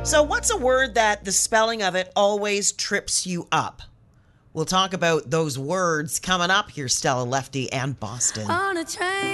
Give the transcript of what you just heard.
So what's a word that the spelling of it always trips you up? We'll talk about those words coming up here, Stella Lefty and Boston. On a train.